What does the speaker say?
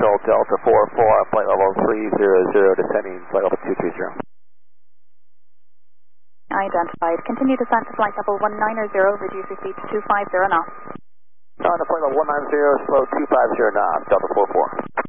control, Delta 44, flight level 300, descending, flight level 230. Identified. Continue descent to flight level 190, reduce your speed to 250 knots. On to flight level 190, slow 250 knots, Delta 44.